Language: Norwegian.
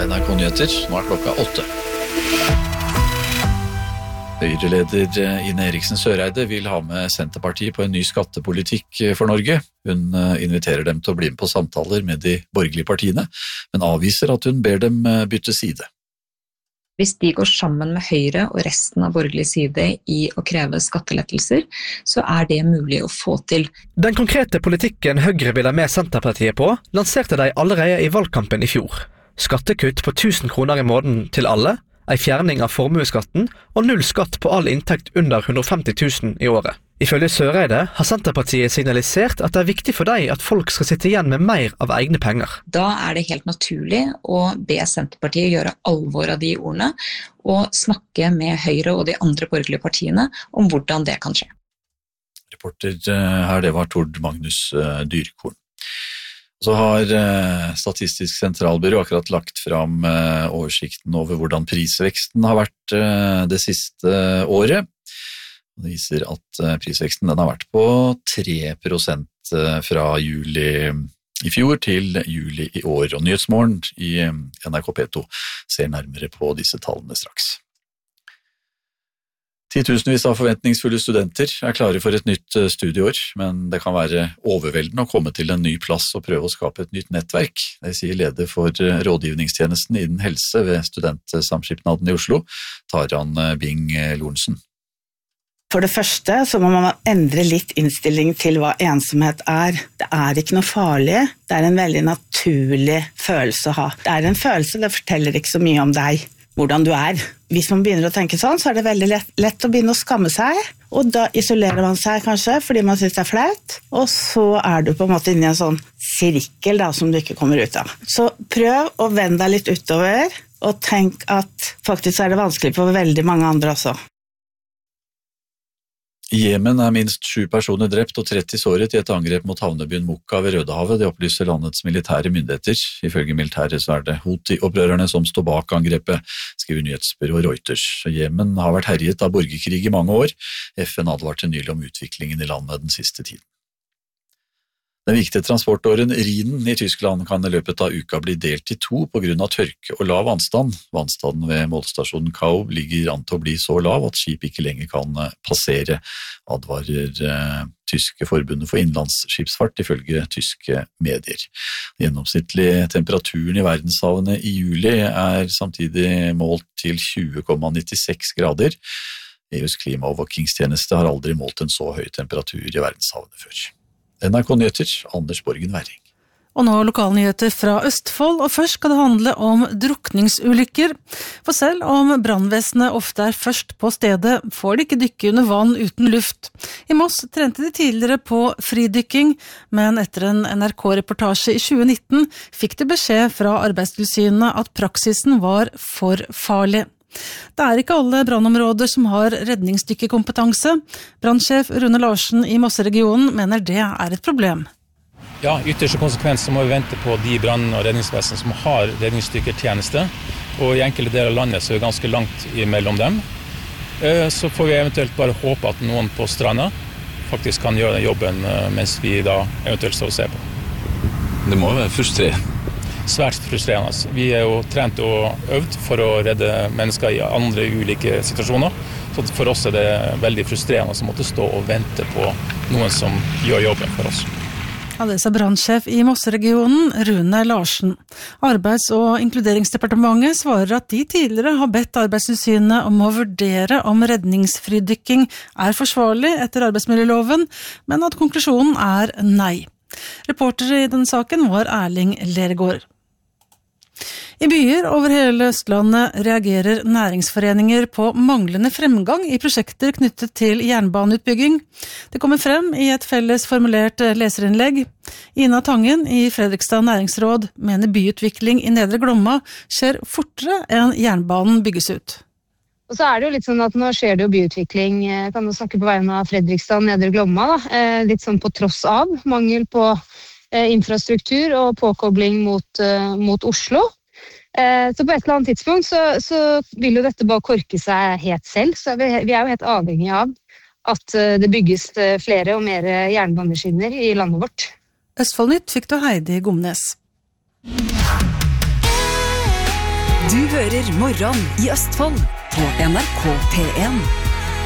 NRK Nyheter, nå klokka 8. Høyre-leder Ine Eriksen Søreide vil ha med Senterpartiet på en ny skattepolitikk for Norge. Hun inviterer dem til å bli med på samtaler med de borgerlige partiene, men avviser at hun ber dem bytte side. Hvis de går sammen med Høyre og resten av borgerlig side i å kreve skattelettelser, så det mulig å få til. Den konkrete politikken Høyre vil ha med Senterpartiet på, lanserte de allerede i valgkampen i fjor. Skattekutt på 1000 kroner i måneden til alle, en fjerning av formueskatten og null skatt på all inntekt under 150 000 i året. Ifølge Søreide har Senterpartiet signalisert at det viktig for dem at folk skal sitte igjen med mer av egne penger. Da det helt naturlig å be Senterpartiet gjøre alvor av de ordene og snakke med Høyre og de andre borgerlige partiene om hvordan det kan skje. Reporter her, det var Tord Magnus Dyrkorn. Så har Statistisk sentralbyrå akkurat lagt fram oversikten over hvordan prisveksten har vært det siste året. Det viser at prisveksten den har vært på 3% fra juli i fjor til juli i år. Og Nyhetsmorgen i NRK P2 ser nærmere på disse tallene straks. Titusenvis av forventningsfulle studenter klare for et nytt studieår, men det kan være overveldende å komme til en ny plass og prøve å skape et nytt nettverk. Det sier leder for rådgivningstjenesten innen helse ved Studentsamskipnaden i Oslo, Taran Bing-Lorentzen. For det første så må man endre litt innstilling til hva ensomhet Det ikke noe farlig, det en veldig naturlig følelse å ha. Det en følelse, det forteller ikke så mye om deg, hvordan du Hvis man begynner å tenke sånn, så det veldig lett å begynne å skamme seg, og da isolerer man seg kanskje fordi man synes det flaut, og så du på en måte inne i en sånn sirkel da, som du ikke kommer ut av. Så prøv å vende deg litt utover, og tenk at faktisk det vanskelig for veldig mange andre også. I Jemen minst 7 personer drept og 30 såret i et angrep mot havnebyen Mokka ved Rødehavet, det opplyser landets militære myndigheter. Ifølge militæret så det Houthi-opprørerne som står bak angrepet, skriver nyhetsbyrået Reuters. Jemen har vært herjet av borgerkrig i mange år. FN advarte nylig om utviklingen i landet den siste tiden. Den viktige transportåren Rhinen i Tyskland kan i løpet av uka bli delt i 2 på grunn av tørke og lav vannstand. Vannstanden ved målestasjonen Kaub ligger an til å bli så lav at skip ikke lenger kan passere, advarer tyske forbundet for innlandsskipsfart ifølge tyske medier. Gjennomsnittlig temperaturen i verdenshavene i juli samtidig målt til 20,96 grader. EUs klimaovervåkingstjeneste har aldri målt en så høy temperatur i verdenshavene før. NRK Nyheter, Anders Borgen Werring. Og nå lokalnyheter fra Østfold, og først skal det handle om drukningsulykker. For selv om brannvesenet ofte først på stedet, får de ikke dykke under vann uten luft. I Moss trente de tidligere på fridykking, men etter en NRK-reportasje i 2019 fikk de beskjed fra Arbeidstilsynet at praksisen var for farlig. Det ikke alle brannområder som har redningsdykkerkompetanse. Brannsjef Rune Larsen i Mosseregionen mener det et problem. Ja, ytterste konsekvens så må vi vente på de brann- og redningsvesen som har redningsdykkertjeneste, og i enkelte deler av landet så det ganske langt imellom dem. Så får vi eventuelt bare håpe at noen på stranda faktisk kan gjøre den jobben mens vi da eventuelt står og ser på. Det må være frustrerende. Svært frustrerende. Vi jo trent og øvd for å redde mennesker i andre ulike situasjoner, så for oss det veldig frustrerende å måtte stå og vente på noen som gjør jobben for oss. Ja, det sa brannsjef i Mosseregionen, Rune Larsen. Arbeids- og inkluderingsdepartementet svarer at de tidligere har bedt Arbeidstilsynet om å vurdere om redningsfridykking forsvarlig etter arbeidsmiljøloven, men at konklusjonen nei. Reporter i den saken var Erling Lergaard. I byer over hele Østlandet reagerer næringsforeninger på manglende fremgang i prosjekter knyttet til jernbaneutbygging. Det kommer frem i et felles formulert leserinnlegg. Ina Tangen i Fredrikstad Næringsråd mener byutvikling i Nedre Glomma skjer fortere enn jernbanen bygges ut. Og så det jo litt sånn at nå skjer det jo byutvikling, kan du snakke på vegne av Fredrikstad Nedre Glomma, da. Litt sånn på tross av mangel på infrastruktur og påkobling mot Oslo. Så på et eller annet tidspunkt så vil jo dette bare korke seg helt selv, så vi jo helt avhengig av at det bygges flere og mer jernbaneskinner i landet vårt. Østfoldnytt fikk du Heidi Gomnes. Du hører Morgen i Østfold på NRK P1.